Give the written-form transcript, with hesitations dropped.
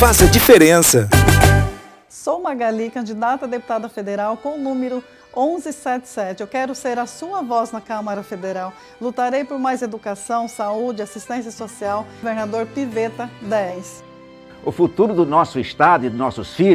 Faça diferença. Sou Magali, candidata a deputada federal com o número 1177. Eu quero ser a sua voz na Câmara Federal. Lutarei por mais educação, saúde, assistência social. Governador Piveta 10. O futuro do nosso estado e dos nossos filhos